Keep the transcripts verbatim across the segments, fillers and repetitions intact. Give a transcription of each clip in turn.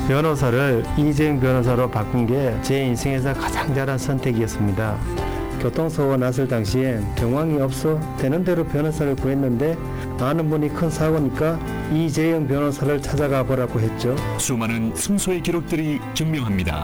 변호사를 이재용 변호사로 바꾼 게 제 인생에서 가장 잘한 선택이었습니다. 교통사고가 났을 당시에 정황이 없어 되는 대로 변호사를 구했는데 아는 분이 큰 사고니까 이재용 변호사를 찾아가 보라고 했죠. 수많은 승소의 기록들이 증명합니다.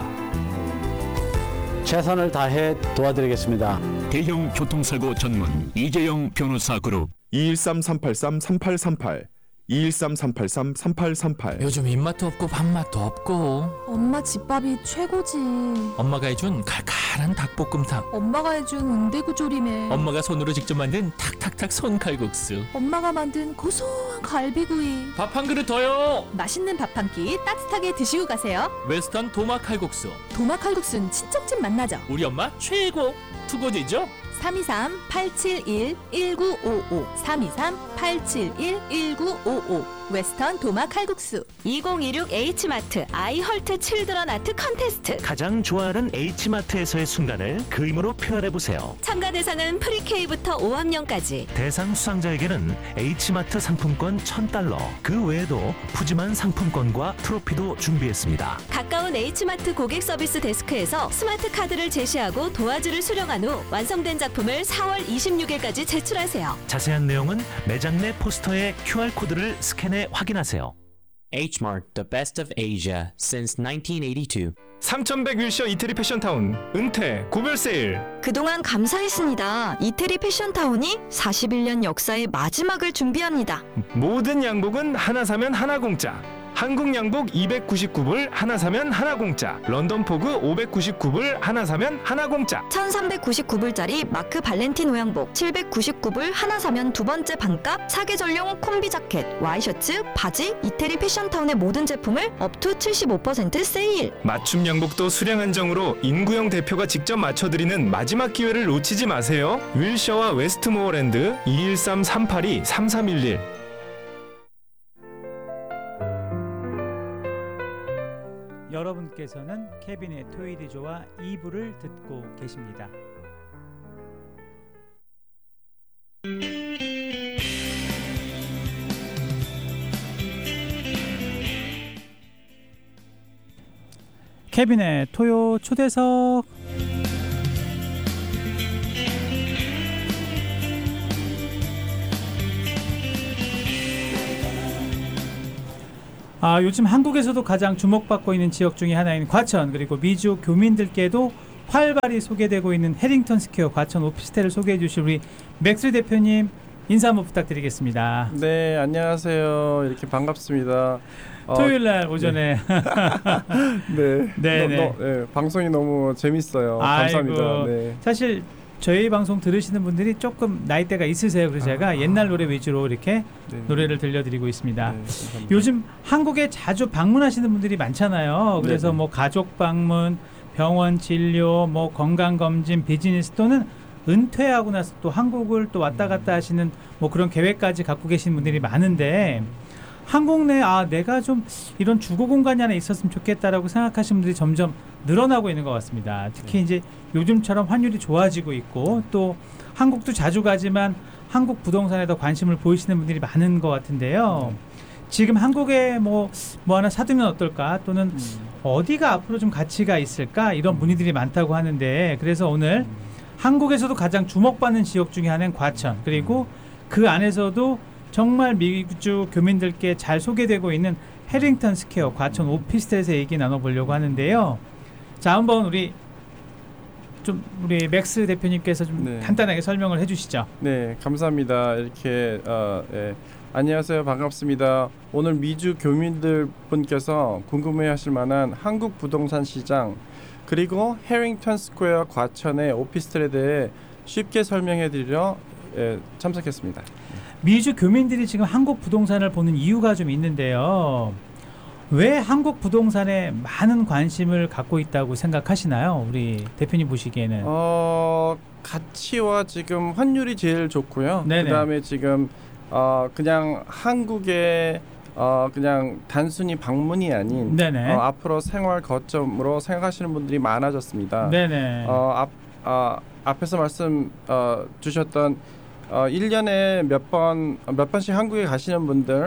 최선을 다해 도와드리겠습니다. 대형 교통사고 전문 이재용 변호사 그룹 이일삼 삼팔삼 삼팔삼팔 이일삼 삼팔삼 삼팔삼팔. 요즘 입맛도 없고 밥맛도 없고. 엄마 집밥이 최고지. 엄마가 해준 칼칼한 닭볶음탕. 엄마가 해준 응대구조림에. 엄마가 손으로 직접 만든 탁탁탁 손칼국수. 엄마가 만든 고소한 갈비구이. 밥 한 그릇 더요. 맛있는 밥 한 끼 따뜻하게 드시고 가세요. 웨스턴 도마 칼국수. 도마 칼국수는 친척집 맛나죠. 우리 엄마 최고. 투고지죠? 삼이삼 팔칠일 일구오오 삼이삼 팔칠일 일구오오 웨스턴 도마 칼국수. 이천이십육 H마트 아이헐트 칠드런 아트 컨테스트. 가장 좋아하는 H마트에서의 순간을 그림으로 표현해보세요. 참가 대상은 프리케이부터 오 학년까지. 대상 수상자에게는 H마트 상품권 천 달러, 그 외에도 푸짐한 상품권과 트로피도 준비했습니다. 가까운 H마트 고객 서비스 데스크에서 스마트 카드를 제시하고 도화지를 수령한 후 완성된 작품을 사월 이십육일까지 제출하세요. 자세한 내용은 매장 내 포스터의 큐알코드를 스캔해 확인하세요. H-Mart, the best of Asia since nineteen eighty-two. 삼천백 윌셔 이태리 패션타운 은퇴 고별 세일. 그동안 감사했습니다. 이태리 패션타운이 사십일 년 역사의 마지막을 준비합니다. 모든 양복은 하나 사면 하나 공짜. 한국 양복 이백구십구 불 하나 사면 하나 공짜. 런던 포그 오백구십구 불 하나 사면 하나 공짜. 천삼백구십구 불짜리 마크 발렌티노 양복 칠백구십구 불 하나 사면 두 번째 반값. 사계절용 콤비 자켓, 와이셔츠, 바지, 이태리 패션타운의 모든 제품을 업투 칠십오 퍼센트 세일. 맞춤 양복도 수량 한정으로 인구형 대표가 직접 맞춰드리는 마지막 기회를 놓치지 마세요. 윌셔와 웨스트모어랜드 이일삼 삼팔이 삼삼일일. 여러분께서는 케빈의 토요일이조와 이 부를 듣고 계십니다. 케빈의 토요 초대석. 아, 요즘 한국에서도 가장 주목받고 있는 지역 중에 하나인 과천, 그리고 미주 교민들께도 활발히 소개되고 있는 해링턴 스퀘어 과천 오피스텔을 소개해 주실 우리 맥스 대표님 인사 한번 부탁드리겠습니다. 네, 안녕하세요. 이렇게 반갑습니다. 토요일날 오전에 네, 네, 네. 네, 방송이 너무 재밌어요. 아이고, 감사합니다. 네. 사실 저희 방송 들으시는 분들이 조금 나이대가 있으세요. 그래서 제가 아, 옛날 노래 위주로 이렇게 네. 노래를 들려드리고 있습니다. 네, 요즘 한국에 자주 방문하시는 분들이 많잖아요. 그래서 네네. 뭐 가족 방문, 병원 진료, 뭐 건강 검진, 비즈니스 또는 은퇴하고 나서 또 한국을 또 왔다 갔다 하시는 뭐 그런 계획까지 갖고 계신 분들이 많은데, 한국 내 아 내가 좀 이런 주거 공간이 하나 있었으면 좋겠다라고 생각하시는 분들이 점점 늘어나고 있는 것 같습니다. 특히 네. 이제 요즘처럼 환율이 좋아지고 있고 또 한국도 자주 가지만 한국 부동산에 더 관심을 보이시는 분들이 많은 것 같은데요. 네. 지금 한국에 뭐, 뭐 하나 사두면 어떨까, 또는 음. 어디가 앞으로 좀 가치가 있을까, 이런 문의들이 많다고 하는데, 그래서 오늘 음. 한국에서도 가장 주목받는 지역 중에 하나는 과천, 그리고 그 안에서도 정말 미주 교민들께 잘 소개되고 있는 해링턴 스퀘어 과천 오피스텔에서 얘기 나눠보려고 하는데요. 자, 한번 우리 좀 우리 맥스 대표님께서 좀 네. 간단하게 설명을 해주시죠. 네, 감사합니다. 이렇게 어, 예. 안녕하세요, 반갑습니다. 오늘 미주 교민들 분께서 궁금해하실 만한 한국 부동산 시장, 그리고 해링턴 스퀘어 과천의 오피스텔에 대해 쉽게 설명해드리려 예, 참석했습니다. 미주 교민들이 지금 한국 부동산을 보는 이유가 좀 있는데요. 왜 한국 부동산에 많은 관심을 갖고 있다고 생각하시나요? 우리 대표님 보시기에는. 어, 가치와 지금 환율이 제일 좋고요. 네네. 그다음에 지금 어, 그냥 한국에 어, 그냥 단순히 방문이 아닌 어, 앞으로 생활 거점으로 생각하시는 분들이 많아졌습니다. 네네. 어, 앞, 어, 앞에서 말씀 어, 주셨던 어, 일 년에 몇 번, 몇 번씩 한국에 가시는 분들,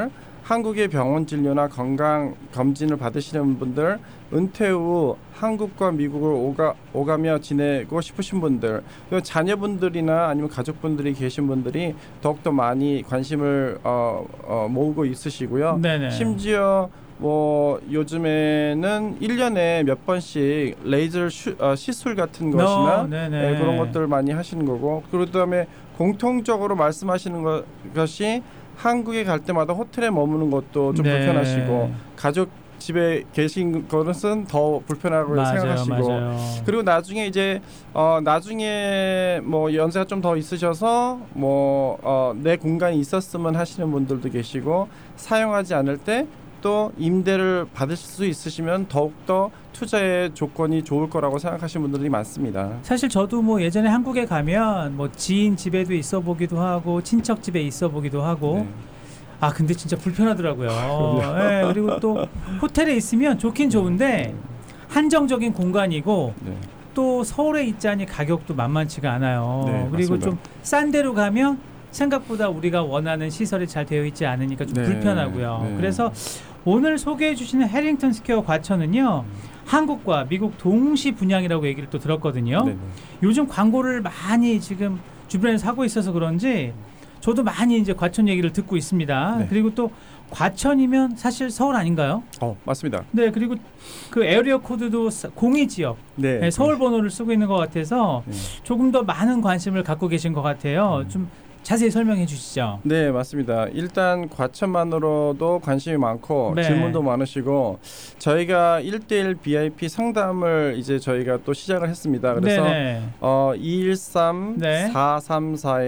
한국의 병원 진료나 건강 검진을 받으시는 분들, 은퇴 후 한국과 미국을 오가, 오가며 지내고 싶으신 분들, 그리고 자녀분들이나 아니면 가족분들이 계신 분들이 더욱더 많이 관심을 어, 어, 모으고 있으시고요. 네네. 심지어 뭐 요즘에는 일 년에 몇 번씩 레이저 슈, 어, 시술 같은 것이나 어, 네네. 네, 그런 것들 많이 하시는 거고, 그다음에 공통적으로 말씀하시는 것, 것이 한국에 갈 때마다 호텔에 머무는 것도 좀 네. 불편하시고, 가족 집에 계신 것은 더 불편하고 맞아요, 생각하시고, 맞아요. 그리고 나중에 이제 어 나중에 뭐 연세가 좀 더 있으셔서 뭐 어 내 공간이 있었으면 하시는 분들도 계시고, 사용하지 않을 때 또 임대를 받으실 수 있으시면 더욱더 투자의 조건이 좋을 거라고 생각하시는 분들이 많습니다. 사실 저도 뭐 예전에 한국에 가면 뭐 지인 집에도 있어 보기도 하고 친척 집에 있어 보기도 하고 네. 아 근데 진짜 불편하더라고요. 네, 그리고 또 호텔에 있으면 좋긴 좋은데 한정적인 공간이고 네. 또 서울에 있자니 가격도 만만치가 않아요. 네, 그리고 맞습니다. 좀 싼 데로 가면 생각보다 우리가 원하는 시설이 잘 되어 있지 않으니까 좀 네, 불편하고요. 네. 그래서 오늘 소개해 주시는 해링턴 스퀘어 과천은요. 한국과 미국 동시 분양이라고 얘기를 또 들었거든요. 네네. 요즘 광고를 많이 지금 주변에서 하고 있어서 그런지 저도 많이 이제 과천 얘기를 듣고 있습니다. 네. 그리고 또 과천이면 사실 서울 아닌가요? 어, 맞습니다. 네, 그리고 그 에어리어 코드도 공이 지역, 네, 네, 서울 번호를 쓰고 있는 것 같아서 네. 조금 더 많은 관심을 갖고 계신 것 같아요. 좀 자세히 설명해 주시죠. 네, 맞습니다. 일단 과천만으로도 관심이 많고 네. 질문도 많으시고, 저희가 일 대일 브이아이피 상담을 이제 저희가 또 시작을 했습니다. 그래서 네네. 어, 이일삼 네. 사삼사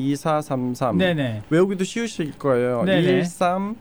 이사삼삼 네네. 외우기도 쉬우실 거예요. 네네. 이일삼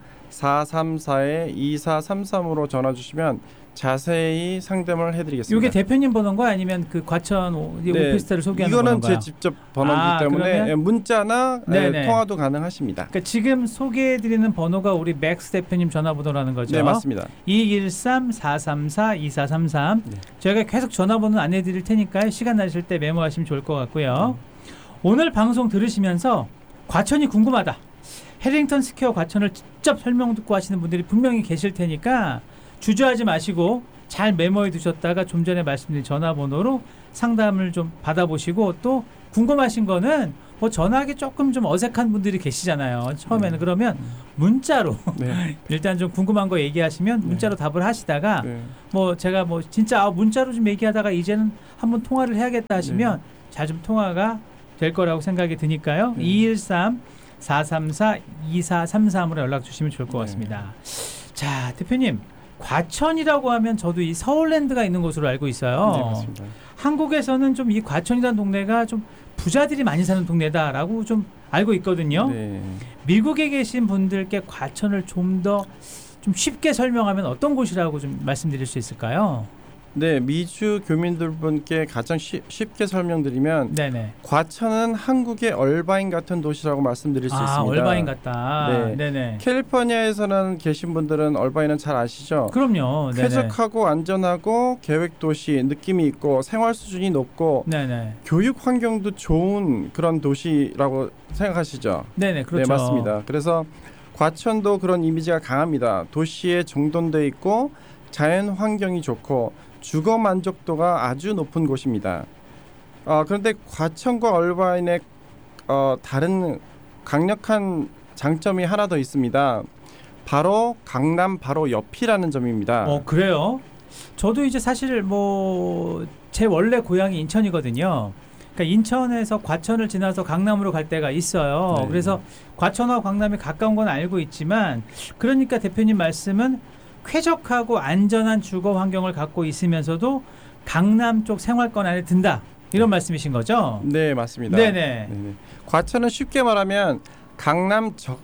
사삼사 이사삼삼으로 전화 주시면 자세히 상담을 해드리겠습니다. 이게 대표님 번호인가요? 아니면 그 과천 오- 네, 오피스텔을 소개하는 이거는 번호인가요? 제 직접 번호이기 아, 때문에 그러면? 예, 문자나 예, 네네. 통화도 가능하십니다. 그러니까 지금 소개해드리는 번호가 우리 맥스 대표님 전화번호라는 거죠? 네, 맞습니다. 이일삼 사삼사 이사삼삼. 네. 저희가 계속 전화번호 안내드릴 테니까요. 시간 나실 때 메모하시면 좋을 것 같고요. 오늘 방송 들으시면서 과천이 궁금하다. 해링턴 스퀘어 과천을 직접 설명 듣고 하시는 분들이 분명히 계실 테니까 주저하지 마시고 잘 메모해 두셨다가 좀 전에 말씀드린 전화번호로 상담을 좀 받아보시고, 또 궁금하신 거는 뭐 전화하기 조금 좀 어색한 분들이 계시잖아요. 처음에는. 네. 그러면 문자로 네. 일단 좀 궁금한 거 얘기하시면 문자로 답을 하시다가 네. 뭐 제가 뭐 진짜 아, 문자로 좀 얘기하다가 이제는 한번 통화를 해야겠다 하시면 네. 잘 좀 통화가 될 거라고 생각이 드니까요. 네. 이일삼 사삼사 이사삼삼으로 연락 주시면 좋을 것 네. 같습니다. 자, 대표님. 과천이라고 하면 저도 이 서울랜드가 있는 곳으로 알고 있어요. 네, 맞습니다. 한국에서는 좀 이 과천이라는 동네가 좀 부자들이 많이 사는 동네다라고 좀 알고 있거든요. 네. 미국에 계신 분들께 과천을 좀 더 좀 쉽게 설명하면 어떤 곳이라고 좀 말씀드릴 수 있을까요? 네, 미주 교민들분께 가장 쉬, 쉽게 설명드리면, 네네. 과천은 한국의 얼바인 같은 도시라고 말씀드릴 수 아, 있습니다. 얼바인 같다. 네. 네네. 캘리포니아에서는 계신 분들은 얼바인은 잘 아시죠? 그럼요. 네네. 쾌적하고 안전하고 계획 도시 느낌이 있고 생활 수준이 높고 네네. 교육 환경도 좋은 그런 도시라고 생각하시죠? 네네, 그렇죠. 네, 맞습니다. 그래서 과천도 그런 이미지가 강합니다. 도시에 정돈돼 있고 자연 환경이 좋고 주거 만족도가 아주 높은 곳입니다. 어, 그런데 과천과 얼바인의 어, 다른 강력한 장점이 하나 더 있습니다. 바로 강남 바로 옆이라는 점입니다. 어, 그래요? 저도 이제 사실 뭐 제 원래 고향이 인천이거든요. 그러니까 인천에서 과천을 지나서 강남으로 갈 때가 있어요. 네. 그래서 과천과 강남이 가까운 건 알고 있지만, 그러니까 대표님 말씀은 쾌적하고 안전한 주거 환경을 갖고 있으면서도 강남 쪽 생활권 안에 든다. 이런 말씀이신 거죠? 네, 맞습니다. 네네. 네네. 과천은 쉽게 말하면 강남 적,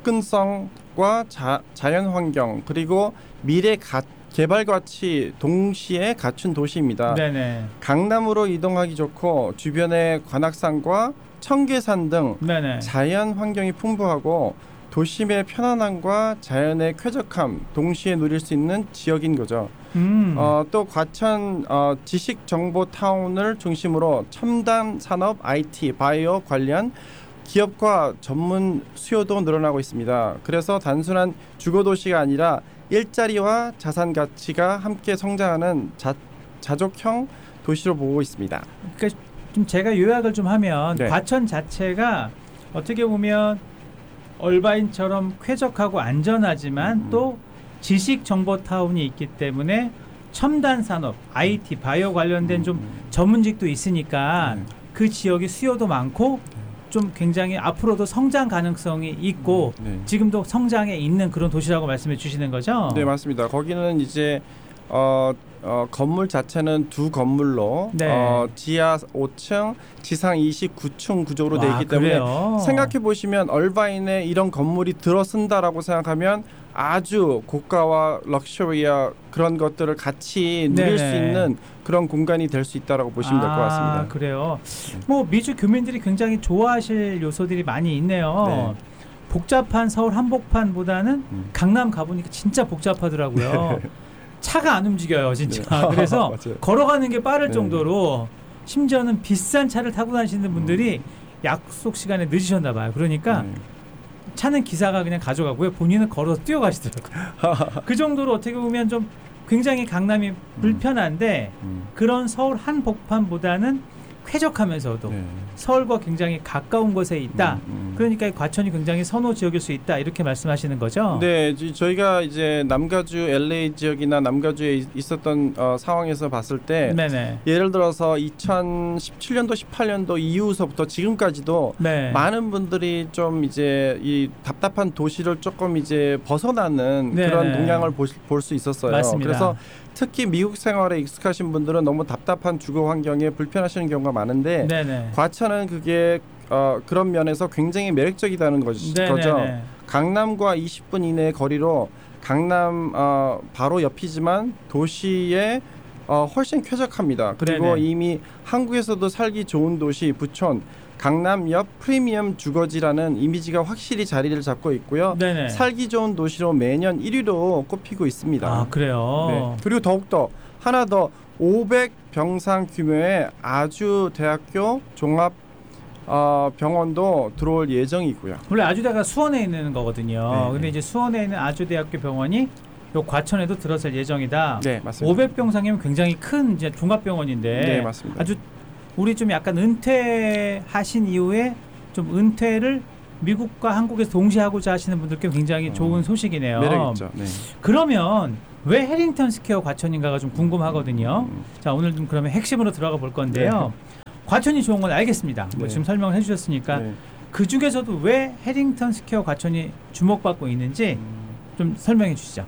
접근성과 자, 자연 환경 그리고 미래 가, 개발 가치 동시에 갖춘 도시입니다. 네네. 강남으로 이동하기 좋고 주변에 관악산과 청계산 등 네네. 자연 환경이 풍부하고 도심의 편안함과 자연의 쾌적함 동시에 누릴 수 있는 지역인 거죠. 음. 어, 또 과천 어, 지식정보타운을 중심으로 첨단 산업, 아이티, 바이오 관련 기업과 전문 수요도 늘어나고 있습니다. 그래서 단순한 주거 도시가 아니라 일자리와 자산 가치가 함께 성장하는 자, 자족형 도시로 보고 있습니다. 그러니까 좀 제가 요약을 좀 하면 네. 과천 자체가 어떻게 보면 얼바인처럼 쾌적하고 안전하지만 음. 또 지식 정보 타운이 있기 때문에 첨단 산업, 아이티, 바이오 관련된 좀 전문직도 있으니까 네. 그 지역이 수요도 많고 좀 굉장히 앞으로도 성장 가능성이 있고 네. 지금도 성장에 있는 그런 도시라고 말씀해 주시는 거죠? 네, 맞습니다. 거기는 이제 어, 어, 건물 자체는 두 건물로 네. 어, 지하 오 층, 지상 이십구 층 구조로 와, 되어 있기 때문에 그래요? 생각해 보시면 얼바인에 이런 건물이 들어선다라고 생각하면 아주 고가와 럭셔리와 그런 것들을 같이 누릴 네네. 수 있는 그런 공간이 될 수 있다라고 보시면 될 것 같습니다. 아, 그래요. 뭐 미주 교민들이 굉장히 좋아하실 요소들이 많이 있네요. 네. 복잡한 서울 한복판보다는 음. 강남 가보니까 진짜 복잡하더라고요. 차가 안 움직여요, 진짜. 네. 그래서 맞아요. 걸어가는 게 빠를 네. 정도로 심지어는 비싼 차를 타고 다니시는 분들이 약속 시간에 늦으셨나 봐요. 그러니까 네. 차는 기사가 그냥 가져가고요. 본인은 걸어서 뛰어가시더라고요. 그 정도로 어떻게 보면 좀 굉장히 강남이 불편한데 음. 그런 서울 한복판보다는 쾌적하면서도 네. 서울과 굉장히 가까운 곳에 있다. 음, 음. 그러니까 이 과천이 굉장히 선호 지역일 수 있다. 이렇게 말씀하시는 거죠? 네, 지- 저희가 이제 남가주 엘에이 지역이나 남가주에 있- 있었던 어, 상황에서 봤을 때 네네. 예를 들어서 이천십칠 년도, 십팔 년도 이후서부터 지금까지도 네. 많은 분들이 좀 이제 이 답답한 도시를 조금 이제 벗어나는 네. 그런 동향을 볼 수 있었어요. 맞습니다. 그래서 특히 미국 생활에 익숙하신 분들은 너무 답답한 주거 환경에 불편하시는 경우가 많은데 네네. 과천은 그게 어, 그런 면에서 굉장히 매력적이다는 거죠. 네네네. 강남과 이십 분 이내의 거리로 강남 어, 바로 옆이지만 도시에 어, 훨씬 쾌적합니다. 그리고 네네. 이미 한국에서도 살기 좋은 도시 부천 강남 옆 프리미엄 주거지라는 이미지가 확실히 자리를 잡고 있고요. 네네. 살기 좋은 도시로 매년 일 위로 꼽히고 있습니다. 아, 그래요? 네. 그리고 더욱더 하나 더 오백 병상 규모의 아주 대학교 종합 어, 병원도 들어올 예정이고요. 원래 아주대가 수원에 있는 거거든요. 네, 근데 네. 이제 수원에 있는 아주대학교 병원이 요 과천에도 들어설 예정이다. 네, 맞습니다. 오백 병상이면 굉장히 큰 이제 종합병원인데 네, 맞습니다. 아주 우리 좀 약간 은퇴하신 이후에 좀 은퇴를 미국과 한국에서 동시에 하고자 하시는 분들께 굉장히 좋은 소식이네요. 매력 있죠. 네. 그러면 왜 해링턴 스퀘어 과천인가가 좀 궁금하거든요. 자, 오늘 좀 그러면 핵심으로 들어가 볼 건데요. 과천이 좋은 건 알겠습니다. 뭐 네. 지금 설명을 해주셨으니까 네. 그 중에서도 왜 해링턴 스퀘어 과천이 주목받고 있는지 좀 설명해 주시죠.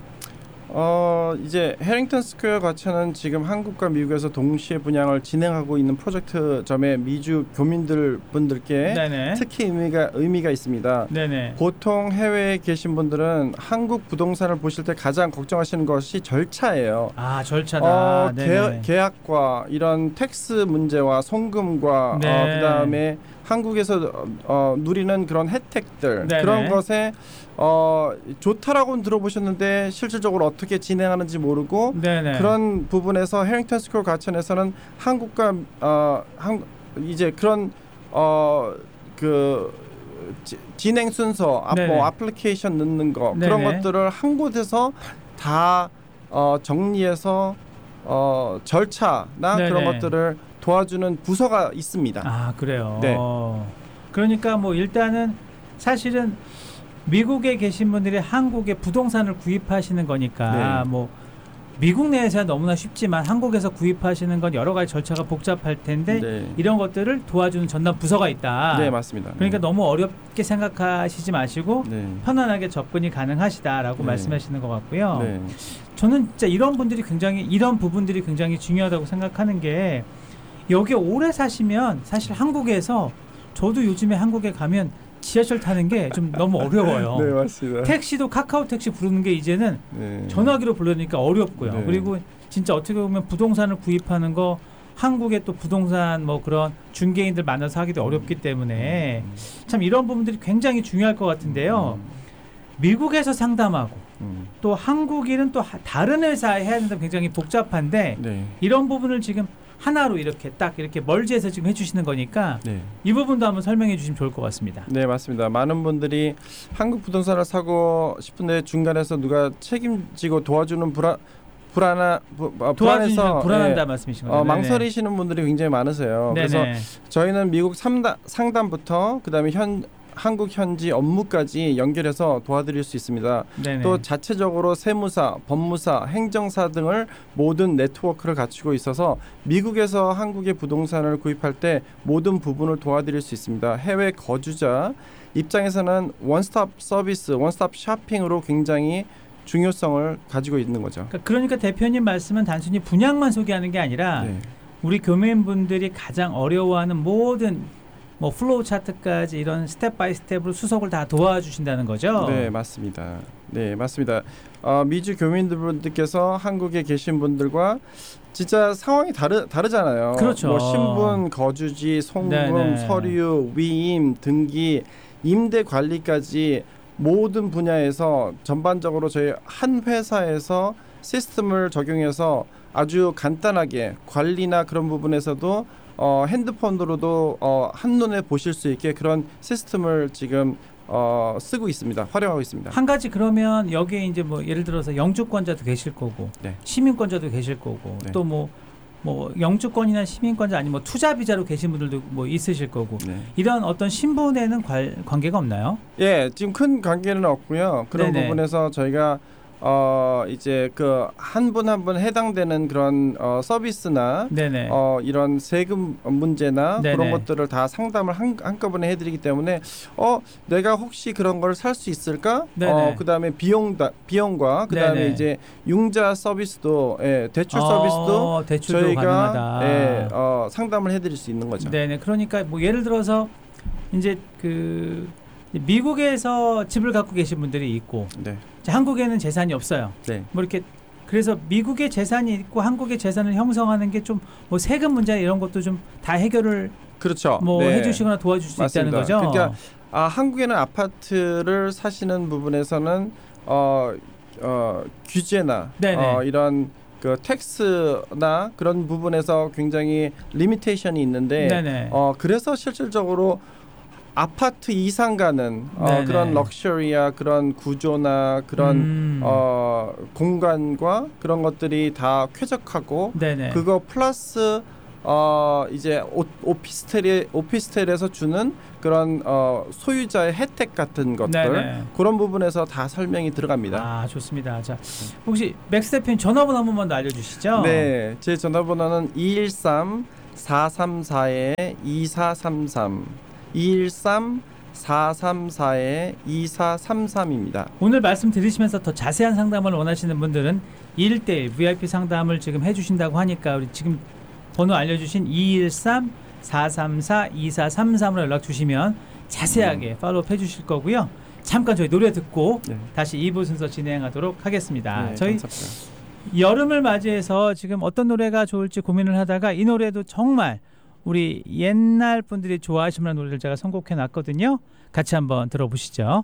어 이제 해링턴 스퀘어 과천은 지금 한국과 미국에서 동시에 분양을 진행하고 있는 프로젝트점의 미주 교민들 분들께 네네. 특히 의미가 의미가 있습니다. 네네. 보통 해외에 계신 분들은 한국 부동산을 보실 때 가장 걱정하시는 것이 절차예요. 아, 절차다. 어, 네네. 계, 계약과 이런 텍스 문제와 송금과 네. 어, 그다음에 한국에서 어, 누리는 그런 혜택들 네네. 그런 것에 어, 좋다라고는 들어보셨는데 실질적으로 어떻게 진행하는지 모르고 네네. 그런 부분에서 해링턴 스퀘어 과천에서는 한국과 어, 한, 이제 그런 어, 그 지, 진행 순서, 아, 네네. 뭐 애플리케이션 넣는 거 네네. 그런 것들을 한 곳에서 다 어, 정리해서 어, 절차나 네네. 그런 것들을 도와주는 부서가 있습니다. 아, 그래요. 네. 그러니까 뭐 일단은 사실은 미국에 계신 분들이 한국에 부동산을 구입하시는 거니까 네. 뭐 미국 내에서야 너무나 쉽지만 한국에서 구입하시는 건 여러 가지 절차가 복잡할 텐데 네. 이런 것들을 도와주는 전담 부서가 있다. 네, 맞습니다. 그러니까 네. 너무 어렵게 생각하시지 마시고 네. 편안하게 접근이 가능하시다라고 네. 말씀하시는 것 같고요. 네. 저는 진짜 이런 분들이 굉장히 이런 부분들이 굉장히 중요하다고 생각하는 게 여기 오래 사시면 사실 한국에서 저도 요즘에 한국에 가면 지하철 타는 게 좀 너무 어려워요. 네, 맞습니다. 택시도 카카오 택시 부르는 게 이제는 네. 전화기로 불러니까 어렵고요. 네. 그리고 진짜 어떻게 보면 부동산을 구입하는 거 한국의 또 부동산 뭐 그런 중개인들 만나서 하기도 어렵기 때문에 참 이런 부분들이 굉장히 중요할 것 같은데요. 미국에서 상담하고 음. 또 한국인은 또 하- 다른 회사에 해야 된다면 굉장히 복잡한데 네. 이런 부분을 지금 하나로 이렇게 딱 이렇게 멀지해서 지금 해주시는 거니까 네. 이 부분도 한번 설명해 주시면 좋을 것 같습니다. 네, 맞습니다. 많은 분들이 한국 부동산을 사고 싶은데 중간에서 누가 책임지고 도와주는 불안 불안하 부, 어, 불안해서 불안한다 예, 말씀이신 거죠. 어, 망설이시는 분들이 굉장히 많으세요. 네네. 그래서 저희는 미국 상담, 상담부터 그다음에 현 한국 현지 업무까지 연결해서 도와드릴 수 있습니다. 네네. 또 자체적으로 세무사, 법무사, 행정사 등을 모든 네트워크를 갖추고 있어서 미국에서 한국의 부동산을 구입할 때 모든 부분을 도와드릴 수 있습니다. 해외 거주자 입장에서는 원스톱 서비스, 원스톱 쇼핑으로 굉장히 중요성을 가지고 있는 거죠. 그러니까, 그러니까 대표님 말씀은 단순히 분양만 소개하는 게 아니라 네. 우리 교민분들이 가장 어려워하는 모든 뭐 플로우 차트까지 이런 스텝 바이 스텝으로 수속을 다 도와주신다는 거죠. 네, 맞습니다. 네, 맞습니다. 어, 미주 교민분들께서 한국에 계신 분들과 진짜 상황이 다르 다르잖아요. 그렇죠. 뭐 신분, 거주지, 송금, 네네. 서류, 위임, 등기, 임대 관리까지 모든 분야에서 전반적으로 저희 한 회사에서 시스템을 적용해서 아주 간단하게 관리나 그런 부분에서도 어, 핸드폰으로도 어, 한눈에 보실 수 있게 그런 시스템을 지금 어, 쓰고 있습니다. 활용하고 있습니다. 한 가지 그러면 여기에 이제 뭐 예를 들어서 영주권자도 계실 거고 네. 시민권자도 계실 거고 네. 또 뭐 뭐 영주권이나 시민권자 아니면 뭐 투자 비자로 계신 분들도 뭐 있으실 거고 네. 이런 어떤 신분에는 관, 관계가 없나요? 예, 지금 큰 관계는 없고요. 그런 네네. 부분에서 저희가 어 이제 그 한 분 한 분 해당되는 그런 어 서비스나 네네. 어 이런 세금 문제나 네네. 그런 것들을 다 상담을 한, 한꺼번에 해드리기 때문에 어 내가 혹시 그런 걸 살 수 있을까? 네네. 어 그다음에 비용 다 비용과 그다음에 네네. 이제 융자 서비스도 예, 대출 어, 서비스도 대출도 저희가 가능하다. 예, 어 상담을 해드릴 수 있는 거죠. 네네. 그러니까 뭐 예를 들어서 이제 그 미국에서 집을 갖고 계신 분들이 있고 네. 이제 한국에는 재산이 없어요. 네. 뭐 이렇게 그래서 미국의 재산이 있고 한국의 재산을 형성하는 게 좀 뭐 세금 문제 이런 것도 좀 다 해결을 그렇죠. 뭐 네. 해주시거나 도와줄 수 맞습니다. 있다는 거죠. 그러니까 아, 한국에는 아파트를 사시는 부분에서는 어, 어, 규제나 어, 이런 그 텍스나 그런 부분에서 굉장히 리미테이션이 있는데 네네. 어, 그래서 실질적으로 아파트 이상 가는 어, 그런 럭셔리야 그런 구조나 그런 음. 어, 공간과 그런 것들이 다 쾌적하고 네네. 그거 플러스 어 이제 오, 오피스텔에 오피스텔에서 주는 그런 어 소유자의 혜택 같은 것들 네네. 그런 부분에서 다 설명이 들어갑니다. 아 좋습니다. 자 혹시 맥스 대표님 전화번호 한 번만 더 알려주시죠. 네, 제 전화번호는 이일삼 사삼사 이사삼삼 이일삼 사삼사 이사삼삼입니다. 오늘 말씀 들으시면서 더 자세한 상담을 원하시는 분들은 일 대일 브이아이피 상담을 지금 해주신다고 하니까 우리 지금 번호 알려주신 이일삼 사삼사 이사삼삼으로 연락 주시면 자세하게 음. 팔로우 해주실 거고요. 잠깐 저희 노래 듣고 네. 다시 이 부 순서 진행하도록 하겠습니다. 네, 저희 감사합니다. 여름을 맞이해서 지금 어떤 노래가 좋을지 고민을 하다가 이 노래도 정말 우리 옛날 분들이 좋아하실 만한 노래를 제가 선곡해 놨거든요. 같이 한번 들어보시죠.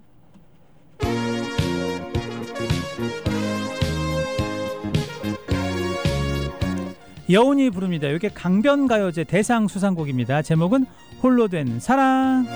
여운이 부릅니다. 이게 강변가요제 대상 수상곡입니다. 제목은 홀로 된 사랑.